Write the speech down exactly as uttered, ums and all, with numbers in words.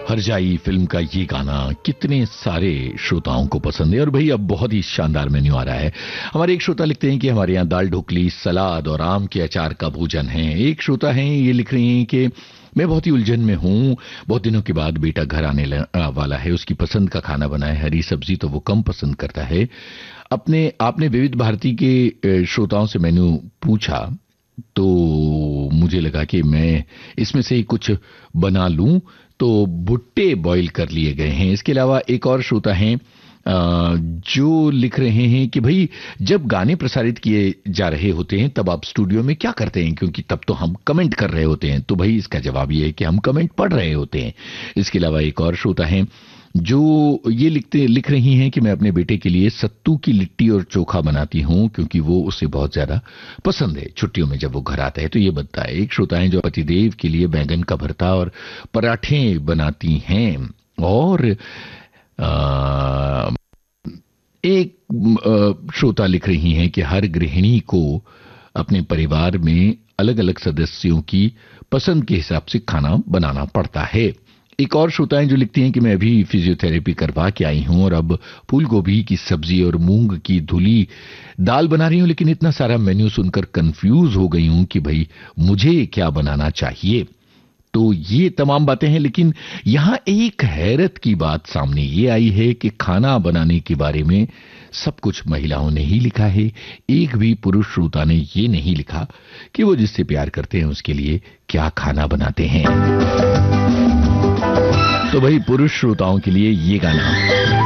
हरजाई film का ये गाना कितने सारे श्रोताओं को पसंद है और भाई अब बहुत ही शानदार मेन्यू आ रहा है। हमारे एक श्रोता लिखते हैं कि हमारे यहाँ दाल ढोकली, सलाद और आम के अचार का भोजन है। एक श्रोता हैं, ये लिख रही हैं कि मैं बहुत ही उलझन में हूँ, बहुत दिनों के बाद बेटा घर आने वाला है, उसकी पसंद का खाना बनाए, हरी सब्जी तो वो कम पसंद करता है। अपने आपने विविध भारती के श्रोताओं से मेन्यू पूछा तो मुझे लगा कि मैं इसमें से ही कुछ बना लूं, तो भुट्टे बॉईल कर लिए गए हैं। इसके अलावा एक और श्रोता हैं जो लिख रहे हैं कि भाई जब गाने प्रसारित किए जा रहे होते हैं तब आप स्टूडियो में क्या करते हैं, क्योंकि तब तो हम कमेंट कर रहे होते हैं। तो भाई इसका जवाब ये है कि हम कमेंट पढ़ रहे होते हैं। इसके अलावा एक और श्रोता हैं जो ये लिखते लिख रही हैं कि मैं अपने बेटे के लिए सत्तू की लिट्टी और चोखा बनाती हूं क्योंकि वो उसे बहुत ज्यादा पसंद है छुट्टियों में जब वो घर आता है। तो ये बनता है। एक श्रोता है जो पतिदेव के लिए बैंगन का भरता और पराठे बनाती हैं। और आ, एक श्रोता लिख रही हैं कि हर गृहिणी को अपने परिवार में अलग अलग सदस्यों की पसंद के हिसाब से खाना बनाना पड़ता है। एक और श्रोताएं जो लिखती हैं कि मैं अभी फिजियोथेरेपी करवा के आई हूं और अब फूल गोभी की सब्जी और मूंग की धुली दाल बना रही हूं, लेकिन इतना सारा मेन्यू सुनकर कंफ्यूज हो गई हूं कि भाई मुझे क्या बनाना चाहिए। तो ये तमाम बातें हैं, लेकिन यहां एक हैरत की बात सामने ये आई है कि खाना बनाने के बारे में सब कुछ महिलाओं ने ही लिखा है। एक भी पुरुष श्रोता ने ये नहीं लिखा कि वो जिससे प्यार करते हैं उसके लिए क्या खाना बनाते हैं। तो भाई पुरुष श्रोताओं के लिए ये गाना